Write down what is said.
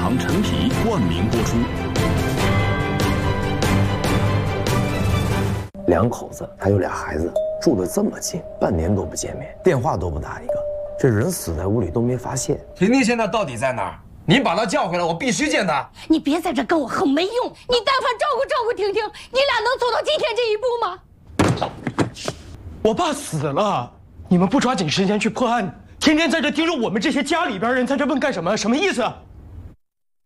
堂陈皮冠名播出。 两口子还有俩孩子，住得这么近，半年都不见面，电话都不打一个，这人死在屋里都没发现。 婷婷现在到底在哪儿？您把她叫回来，我必须见她。 你别在这跟我横，没用。你但凡照顾婷婷，你俩能走到今天这一步吗？ 我爸死了，你们不抓紧时间去破案，天天在这盯着我们这些家里边人在这问干什么？什么意思？